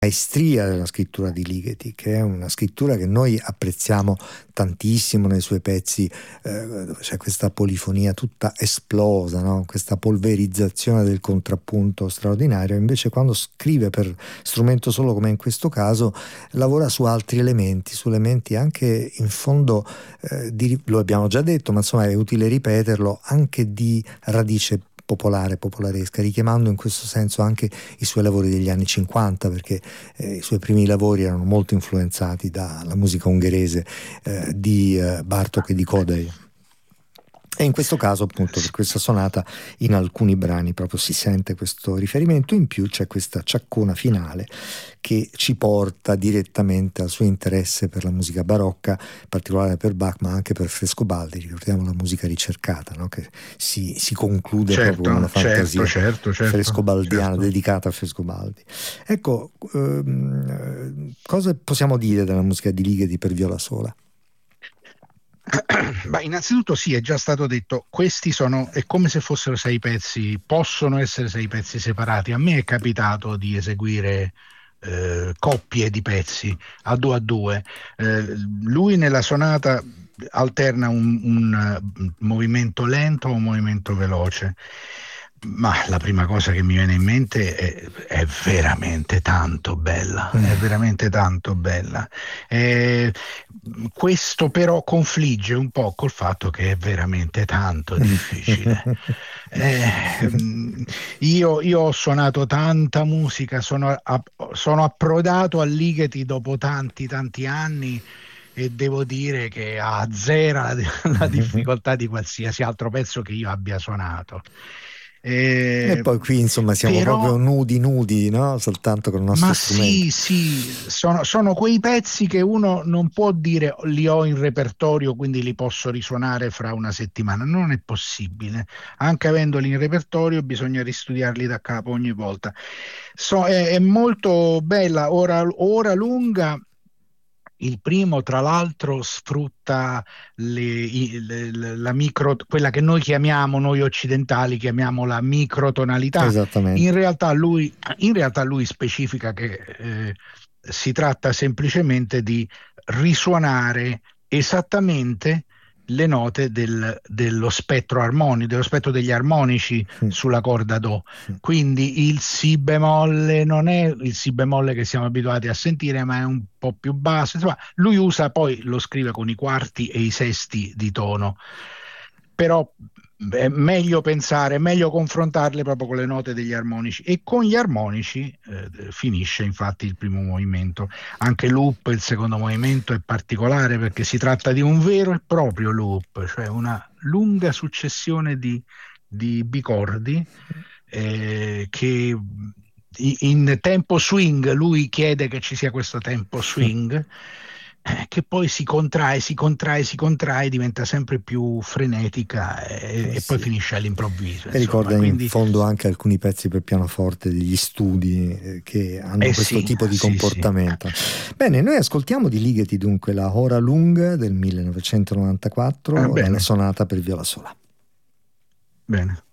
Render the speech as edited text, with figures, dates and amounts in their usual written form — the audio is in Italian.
maestria della scrittura di Ligeti, che è una scrittura che noi apprezziamo tantissimo nei suoi pezzi, dove c'è questa polifonia tutta esplosa, no? Questa polverizzazione del contrappunto straordinario. Invece quando scrive per strumento solo, come in questo caso, lavora su altri elementi, su elementi anche in fondo, lo abbiamo già detto, ma insomma è utile ripeterlo, anche di radice popolaresca, richiamando in questo senso anche i suoi lavori degli anni 50, perché i suoi primi lavori erano molto influenzati dalla musica ungherese di Bartók e di Kodály. E in questo caso, appunto, per questa sonata, in alcuni brani proprio si sente questo riferimento. In più c'è questa ciaccona finale che ci porta direttamente al suo interesse per la musica barocca, in particolare per Bach, ma anche per Frescobaldi. Ricordiamo la musica ricercata, no? Che si conclude proprio con una fantasia frescobaldiana, dedicata a Frescobaldi. Ecco, cosa possiamo dire della musica di Ligeti per viola sola? Beh, innanzitutto sì, è già stato detto, questi è come se fossero 6 pezzi, possono essere 6 pezzi separati. A me è capitato di eseguire coppie di pezzi a 2 a 2. Lui nella sonata alterna un movimento lento o un movimento veloce. Ma la prima cosa che mi viene in mente è veramente tanto bella, è veramente tanto bella. Questo però confligge un po' col fatto che è veramente tanto difficile. Io ho suonato tanta musica, sono approdato a Ligeti dopo tanti anni e devo dire che azzera la difficoltà di qualsiasi altro pezzo che io abbia suonato. E poi qui insomma siamo Però, proprio nudi, no? Soltanto con il nostro ma strumento. sì, sono quei pezzi che uno non può dire li ho in repertorio, quindi li posso risuonare fra una settimana. Non è possibile. Anche avendoli in repertorio bisogna ristudiarli da capo ogni volta. È molto bella, ora lunga. Il primo, tra l'altro, sfrutta la micro, quella che noi occidentali chiamiamo la microtonalità. In Esattamente. realtà lui specifica che si tratta semplicemente di risuonare esattamente le note dello spettro armonico, dello spettro degli armonici sulla corda Do. Quindi il Si bemolle non è il Si bemolle che siamo abituati a sentire, ma è un po' più basso. Insomma, lui poi lo scrive con i quarti e i sesti di tono, però è meglio pensare, è meglio confrontarle proprio con le note degli armonici, e con gli armonici finisce infatti il primo movimento. Anche loop, il secondo movimento, è particolare perché si tratta di un vero e proprio loop, cioè una lunga successione di bicordi che in tempo swing, lui chiede che ci sia questo tempo swing, che poi si contrae, diventa sempre più frenetica e poi Sì. finisce all'improvviso. E Insomma, ricorda in quindi fondo anche alcuni pezzi per pianoforte degli studi che hanno questo tipo di sì. comportamento. Bene, noi ascoltiamo di Ligeti dunque la Hora Lunga del 1994, la Bene, sonata per viola sola. bene.